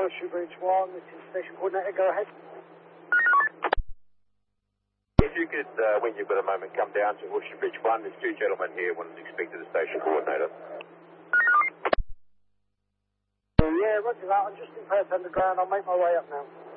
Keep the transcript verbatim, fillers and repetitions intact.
Horseshoe Bridge one, this is station coordinator, go ahead. If you could, uh, when you've got a moment, come down to Horseshoe Bridge one. There's two gentlemen here, one is expected as station coordinator. Yeah, roger that, I'm just in Perth Underground, I'll make my way up now.